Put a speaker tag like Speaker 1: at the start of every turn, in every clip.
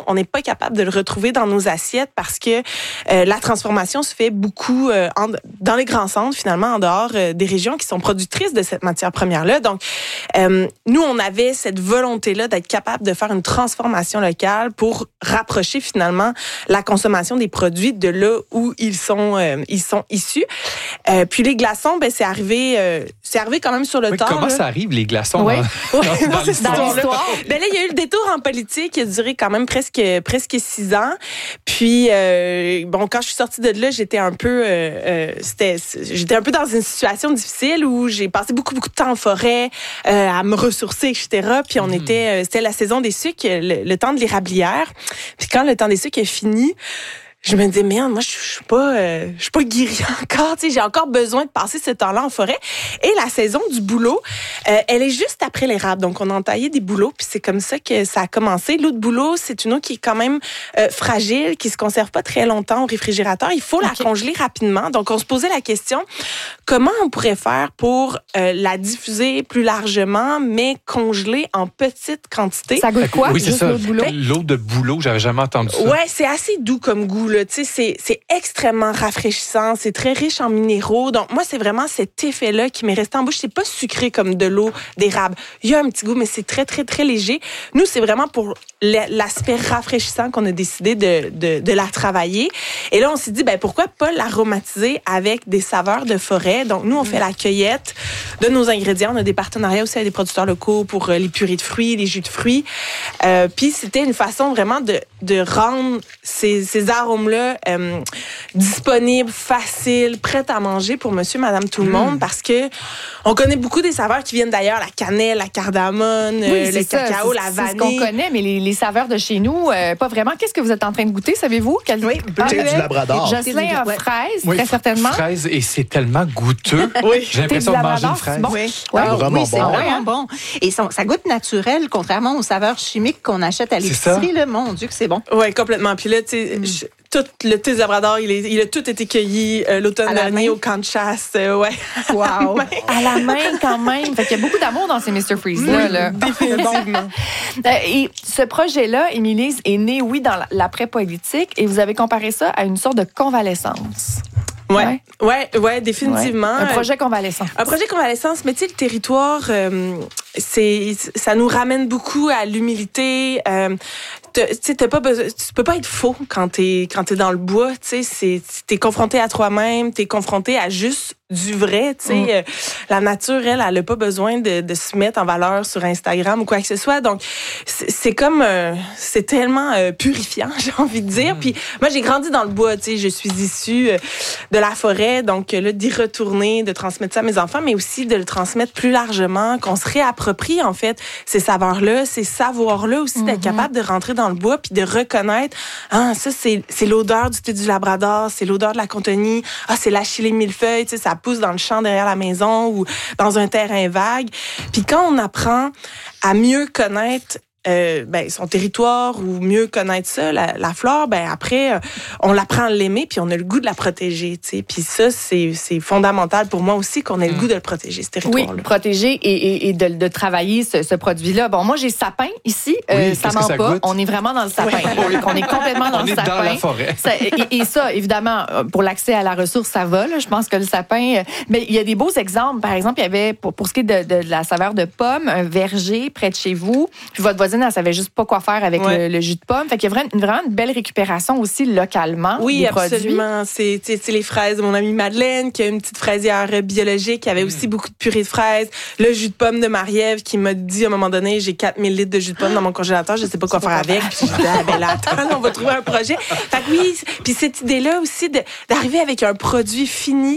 Speaker 1: on n'est pas capable de le retrouver dans nos assiettes parce que la transformation se fait beaucoup dans les grands centres, finalement, en dehors des régions qui sont productrices de cette matière première-là. Donc, nous, on avait cette volonté-là d'être capable de faire une transformation locale pour rapprocher, finalement, la consommation des produits de là où ils sont issus. Puis les glaçons, ben c'est arrivé quand même sur le tard.
Speaker 2: Comment ça arrive, les glaçons?
Speaker 1: Oui.
Speaker 2: Dans l'histoire.
Speaker 1: Ben là, il y a eu le détour en politique qui a duré quand même presque 6 ans. Puis, quand je suis sortie de là, j'étais un peu dans une situation difficile où j'ai passé beaucoup de temps en forêt à me ressourcer, etc. Puis c'était la saison des sucres, le temps de l'érablière. Puis quand le temps des sucres est fini, je me disais, merde, moi, je suis pas guérie encore, tu sais, j'ai encore besoin de passer ce temps-là en forêt. Et la saison du bouleau, elle est juste après l'érable. Donc, on a entaillé des bouleaux, puis c'est comme ça que ça a commencé. L'eau de bouleau, c'est une eau qui est quand même fragile, qui se conserve pas très longtemps au réfrigérateur. Il faut la congeler rapidement. Donc, on se posait la question, comment on pourrait faire pour la diffuser plus largement, mais congeler en petite quantité?
Speaker 3: Ça goûte quoi?
Speaker 2: Oui, c'est ça.
Speaker 3: L'eau de bouleau?
Speaker 2: L'eau de bouleau, j'avais jamais entendu ça.
Speaker 1: Ouais, c'est assez doux comme goût. C'est extrêmement rafraîchissant, c'est très riche en minéraux. Donc, moi, c'est vraiment cet effet-là qui m'est resté en bouche. C'est pas sucré comme de l'eau d'érable. Il y a un petit goût, mais c'est très, très, très léger. Nous, c'est vraiment pour l'aspect rafraîchissant qu'on a décidé de la travailler. Et là, on s'est dit, pourquoi pas l'aromatiser avec des saveurs de forêt? Donc, nous, on fait la cueillette de nos ingrédients. On a des partenariats aussi avec des producteurs locaux pour les purées de fruits, les jus de fruits. Puis, c'était une façon vraiment de rendre ces arômes-là disponibles, faciles, prêtes à manger pour monsieur, madame, tout le monde, parce que on connaît beaucoup des saveurs qui viennent d'ailleurs, la cannelle, la cardamone, le cacao, la vanille.
Speaker 3: C'est ce qu'on connaît, mais les saveurs de chez nous, pas vraiment. Qu'est-ce que vous êtes en train de goûter, savez-vous?
Speaker 4: Oui, du Labrador.
Speaker 3: Jocelyn a fraise, très certainement.
Speaker 2: Fraise, et c'est tellement goûteux.
Speaker 1: Oui.
Speaker 2: J'ai l'impression de manger une fraise.
Speaker 3: Bon.
Speaker 4: Oui,
Speaker 5: C'est vraiment bon. Et ça goûte naturel, contrairement aux saveurs chimiques qu'on achète à l'épicerie. Là, mon Dieu que c'est bon.
Speaker 1: Oui, complètement. Puis là, tu sais, tout le thé Labrador, il a tout été cueilli l'automne dernier au camp de chasse.
Speaker 3: Wow. À la main, quand même. Fait qu'il y a beaucoup d'amour dans ces Mr. Freeze-là.
Speaker 1: Oui,
Speaker 3: là.
Speaker 1: définitivement.
Speaker 3: Et ce projet-là, Émilie, est né, oui, dans l'après-politique, et vous avez comparé ça à une sorte de convalescence.
Speaker 1: Ouais, définitivement.
Speaker 3: Un projet convalescence.
Speaker 1: Un projet convalescence, mais tu sais, le territoire, ça nous ramène beaucoup à l'humilité. Tu sais, tu peux pas être faux quand t'es dans le bois. Tu sais, t'es confronté à toi-même, t'es confronté à juste du vrai. Tu sais, la nature, elle a pas besoin de se mettre en valeur sur Instagram ou quoi que ce soit. Donc, c'est comme, c'est tellement purifiant, j'ai envie de dire. Puis moi, j'ai grandi dans le bois. Tu sais, je suis issue de la forêt. Donc là, d'y retourner, de transmettre ça à mes enfants, mais aussi de le transmettre plus largement, qu'on se réapproprie en fait ces saveurs-là, ces savoirs-là aussi, d'être capable de rentrer dans le bois puis de reconnaître, ça c'est l'odeur du thé du Labrador, c'est l'odeur de la Contonie, c'est l'achillée millefeuille, tu sais, ça pousse dans le champ derrière la maison ou dans un terrain vague. Puis quand on apprend à mieux connaître son territoire ou mieux connaître ça, la flore, après, on l'apprend à l'aimer puis on a le goût de la protéger, tu sais. Puis ça, c'est fondamental pour moi aussi qu'on ait le goût de le protéger, ce territoire-là.
Speaker 3: Oui, protéger et de travailler ce produit-là. Bon, moi, j'ai sapin ici. Ça ment pas. Goûte? On est vraiment dans le sapin. On est complètement dans le sapin.
Speaker 2: On est dans la forêt.
Speaker 3: Et ça, évidemment, pour l'accès à la ressource, ça va. Là. Je pense que le sapin... Mais il y a des beaux exemples. Par exemple, il y avait, pour ce qui est de la saveur de pomme, un verger près de chez vous. Puis votre voisine, elle savait juste pas quoi faire avec le jus de pomme. Fait qu'il y a vraiment une belle récupération aussi localement des produits. Oui,
Speaker 1: absolument. C'est les fraises de mon amie Madeleine, qui a une petite fraisière biologique, qui avait aussi beaucoup de purée de fraises. Le jus de pomme de Marie-Ève, qui m'a dit à un moment donné, j'ai 4000 litres de jus de pomme dans mon congélateur, je sais pas quoi faire avec. Puis je dis, là, attends, on va trouver un projet. Fait que oui, puis cette idée-là aussi d'arriver avec un produit fini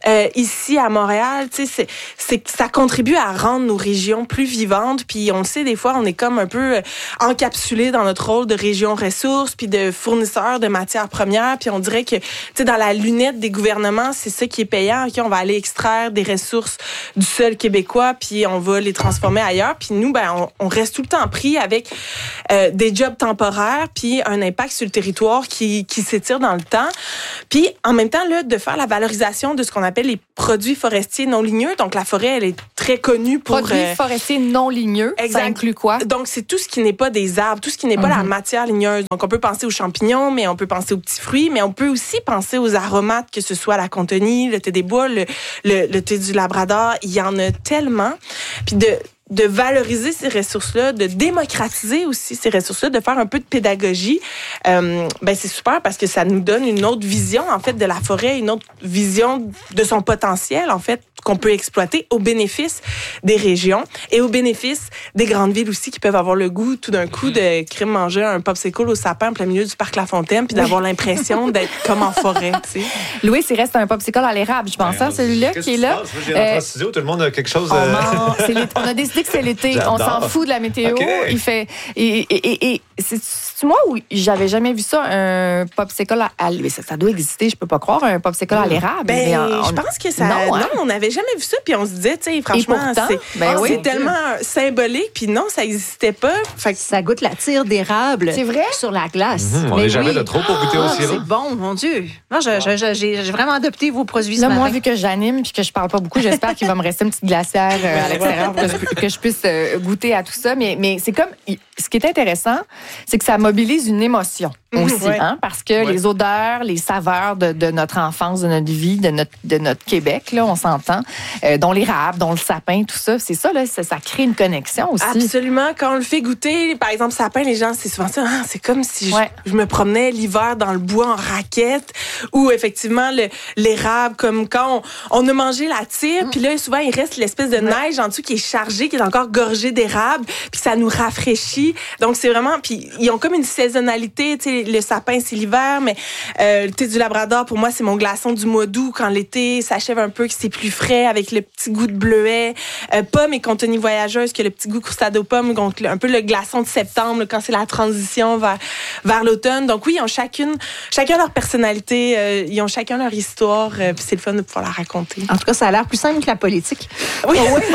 Speaker 1: ici à Montréal, tu sais, ça contribue à rendre nos régions plus vivantes. Puis on le sait, des fois, on est comme un peu encapsulé dans notre rôle de région ressources puis de fournisseur de matières premières. Puis on dirait que, tu sais, dans la lunette des gouvernements, c'est ça qui est payant. OK, on va aller extraire des ressources du sol québécois puis on va les transformer ailleurs. Puis nous, on reste tout le temps pris avec des jobs temporaires puis un impact sur le territoire qui s'étire dans le temps. Puis en même temps, là, de faire la valorisation de ce qu'on appelle les produits forestiers non ligneux. Donc la forêt, elle est très connue pour...
Speaker 3: Produits forestiers non ligneux,
Speaker 1: exact.
Speaker 3: Ça inclut quoi?
Speaker 1: Donc c'est tout ce qui n'est pas des arbres, tout ce qui n'est pas la matière ligneuse. Donc, on peut penser aux champignons, mais on peut penser aux petits fruits, mais on peut aussi penser aux aromates, que ce soit la contenille, le thé des bois, le thé du Labrador. Il y en a tellement. Puis de valoriser ces ressources-là, de démocratiser aussi ces ressources-là, de faire un peu de pédagogie, c'est super parce que ça nous donne une autre vision, en fait, de la forêt, une autre vision de son potentiel, en fait, qu'on peut exploiter au bénéfice des régions et au bénéfice des grandes villes aussi qui peuvent avoir le goût, tout d'un coup, de manger un popsicle au sapin en plein milieu du parc La Fontaine puis d'avoir l'impression d'être comme en forêt, tu sais.
Speaker 3: Louis, il reste un popsicle à l'érable, je pense, celui-là qui est là.
Speaker 6: J'ai rentré en studio, tout le monde a quelque chose...
Speaker 3: On a décidé que c'est l'été. J'adore. On s'en fout de la météo. Okay. Il fait... Et c'est moi où j'avais jamais vu ça, un popsicle à l'érable. Ça doit exister, je peux pas croire, un popsicle à l'érable.
Speaker 1: Je pense que ça... Non, on n'avait jamais vu ça, puis on se disait, tu sais, franchement, c'est tellement symbolique, puis non, ça n'existait pas.
Speaker 5: Fait que ça goûte la tire d'érable sur la glace.
Speaker 6: On n'est jamais de trop pour goûter au sirop.
Speaker 5: C'est bon, mon Dieu. Moi, j'ai vraiment adopté vos produits ce matin.
Speaker 3: Moi, vu que j'anime puis que je parle pas beaucoup, j'espère qu'il va me rester une petite glacière à l'extérieur pour que je puisse goûter à tout ça. Mais c'est comme... Ce qui est intéressant, c'est que ça mobilise une émotion aussi, parce que les odeurs, les saveurs de notre enfance, de notre vie, de notre Québec, là, on s'entend, dont l'érable, dont le sapin, tout ça, c'est ça, là, ça crée une connexion aussi.
Speaker 1: Absolument. Quand on le fait goûter, par exemple, sapin, les gens, c'est souvent ça, c'est comme si je me promenais l'hiver dans le bois en raquette, ou effectivement, l'érable, comme quand on a mangé la tire, puis là, souvent, il reste l'espèce de neige en dessous qui est chargée, qui est encore gorgée d'érable, puis ça nous rafraîchit. Donc, c'est vraiment... Puis, ils ont comme une saisonnalité, tu sais, le sapin, c'est l'hiver, mais le thé du Labrador, pour moi, c'est mon glaçon du mois d'août, quand l'été s'achève un peu, que c'est plus frais, avec le petit goût de bleuet. Pomme et contenue voyageuse, que le petit goût crustade aux pommes, donc un peu le glaçon de septembre, là, quand c'est la transition vers l'automne. Donc oui, ils ont chacun leur personnalité, ils ont chacun leur histoire, puis c'est le fun de pouvoir la raconter.
Speaker 5: En tout cas, ça a l'air plus simple que la politique.
Speaker 1: Oui.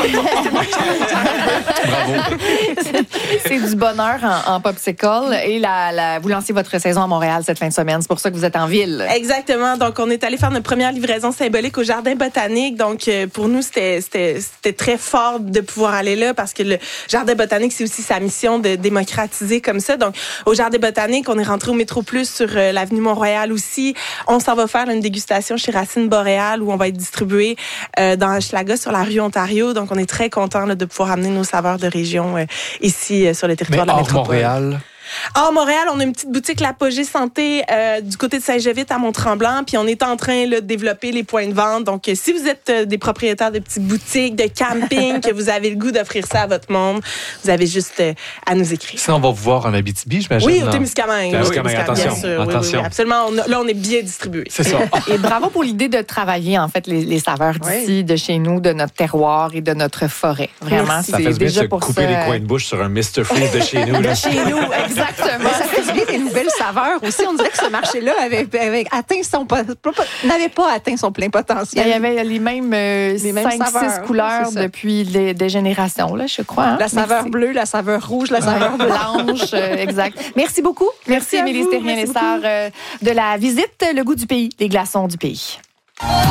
Speaker 2: Bravo.
Speaker 3: C'est du bonheur en popsicle. Et vous lancez votre saison à Montréal cette fin de semaine. C'est pour ça que vous êtes en ville.
Speaker 1: Exactement. Donc, on est allé faire notre première livraison symbolique au Jardin botanique. Donc, pour nous, c'était très fort de pouvoir aller là parce que le Jardin botanique, c'est aussi sa mission de démocratiser comme ça. Donc, au Jardin botanique, on est rentré au Métro Plus sur l'avenue Mont-Royal aussi. On s'en va faire une dégustation chez Racine Boréal où on va être distribué dans Hochelaga sur la rue Ontario. Donc, on est très contents de pouvoir amener nos saveurs de région ici sur le territoire de la métropole.
Speaker 2: Montréal.
Speaker 1: À Montréal, on a une petite boutique l'Apogée Santé du côté de Saint-Jovite à Mont-Tremblant, puis on est en train là, de développer les points de vente. Donc, si vous êtes des propriétaires de petites boutiques, de camping, que vous avez le goût d'offrir ça à votre monde, vous avez juste à nous écrire.
Speaker 2: Sinon, on va vous voir en Abitibi, j'imagine.
Speaker 1: Oui, au Témiscamingue.
Speaker 2: Attention.
Speaker 1: Bien sûr. Attention. Oui, absolument. Là, on est bien distribué.
Speaker 2: C'est ça.
Speaker 3: Et bravo pour l'idée de travailler, en fait, les saveurs d'ici, de chez nous, de notre terroir et de notre forêt. Vraiment,
Speaker 6: ça fait déjà bien de se couper les coins de bouche sur un Mr. Freeze de chez nous.
Speaker 3: De chez nous, exactement.
Speaker 5: Des nouvelles saveurs aussi. On dirait que ce marché-là n'avait pas atteint son plein potentiel.
Speaker 3: Il y avait les mêmes 5-6 couleurs depuis des générations, là, je crois. Hein?
Speaker 5: La saveur bleue, la saveur rouge, la saveur
Speaker 3: blanche. Exact. Merci beaucoup. Merci Émilie Stérien-Lessard de la visite Le goût du pays, les glaçons du pays.